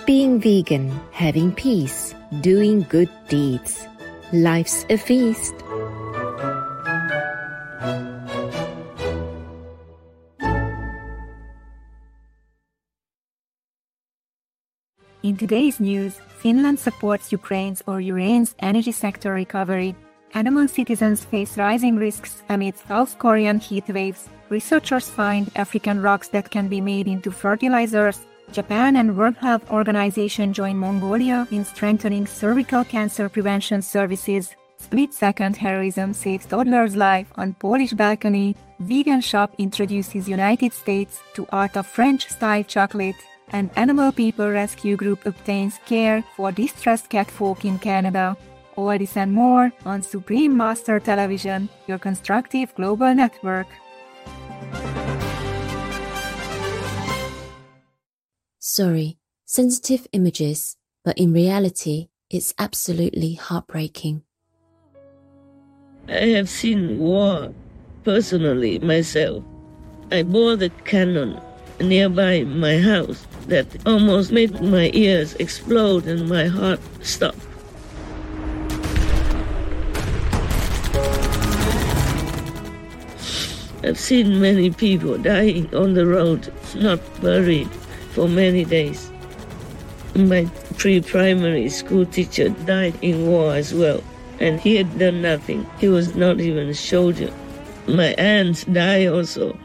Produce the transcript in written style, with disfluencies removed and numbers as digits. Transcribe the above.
Being vegan, having peace, doing good deeds. Life's a feast. In today's news, Finland supports Ukraine's energy sector recovery. Animal citizens face rising risks amid South Korean heat waves. Researchers find African rocks that can be made into fertilizers. Japan and World Health Organization join Mongolia in strengthening cervical cancer prevention services. Split-second heroism saves toddler's life on Polish balcony. Vegan shop introduces United States to art of French-style chocolate. An animal people rescue group obtains care for distressed catfolk in Canada. All this and more on Supreme Master Television, your constructive global network. Sorry, sensitive images, but in reality, it's absolutely heartbreaking. I have seen war personally myself. I bore the cannon nearby my house that almost made my ears explode and my heart stop. I've seen many people dying on the road, not buried for many days. My pre-primary school teacher died in war as well, and he had done nothing. He was not even a soldier. My aunt died also.